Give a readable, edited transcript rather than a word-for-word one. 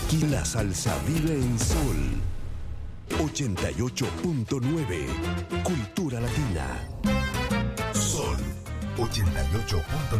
Aquí la salsa vive en Sol 88.9. Cultura Latina. Sol 88.9.